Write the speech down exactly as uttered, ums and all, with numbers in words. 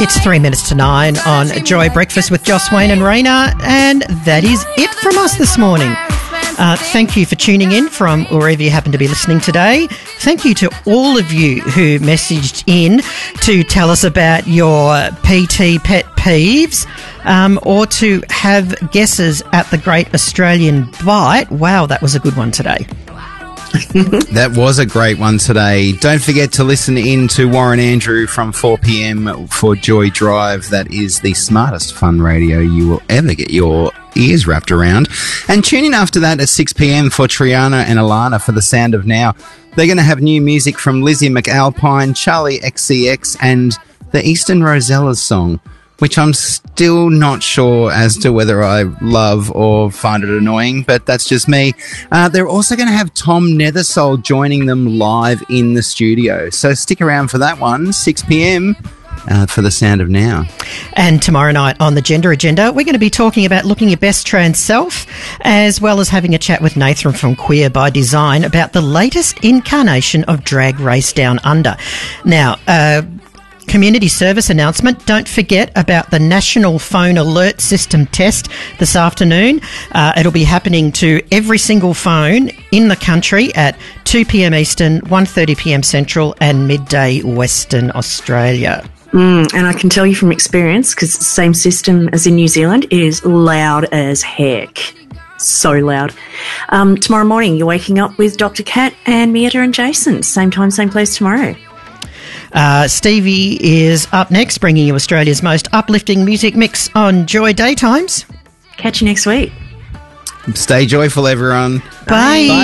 It's three minutes to nine on Joy Breakfast with Joss, Wayne and Raina, and that is it from us this morning. Uh, thank you for tuning in from wherever you happen to be listening today. Thank you to all of you who messaged in to tell us about your P T pet peeves um, or to have guesses at the Great Australian Bite. Wow, that was a good one today. That was a great one today. Don't forget to listen in to Warren Andrew from four p.m. for Joy Drive. That is the smartest fun radio you will ever get your ears wrapped around. And tune in after that at six p.m. for Triana and Alana for The Sound of Now. They're going to have new music from Lizzie McAlpine, Charlie X C X and the Eastern Rosellas song, which I'm still not sure as to whether I love or find it annoying, but that's just me. Uh, they're also going to have Tom Nethersole joining them live in the studio. So stick around for that one, six p.m. Uh, for The Sound of Now. And tomorrow night on the Gender Agenda, we're going to be talking about looking your best trans self, as well as having a chat with Nathan from Queer by Design about the latest incarnation of Drag Race Down Under. Now, uh... community service announcement. Don't forget about the National Phone Alert System test this afternoon. Uh, it'll be happening to every single phone in the country at two p.m. Eastern, one thirty p.m. Central and midday Western Australia. Mm, and I can tell you from experience, because it's the same system as in New Zealand, it is loud as heck. So loud. Um, tomorrow morning, you're waking up with Doctor Kat and Mietta and Jason. Same time, same place tomorrow. Uh, Stevie is up next, bringing you Australia's most uplifting music mix on Joy Daytimes. Catch you next week. Stay joyful, everyone. Bye. Bye.